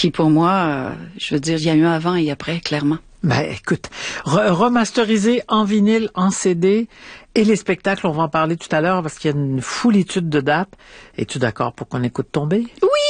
qui pour moi, je veux dire, il y a eu un avant et après, clairement. Ben, écoute, remasterisé en vinyle, en CD, et les spectacles, on va en parler tout à l'heure parce qu'il y a une foulitude de dates. Es-tu d'accord pour qu'on écoute Tomber? Oui!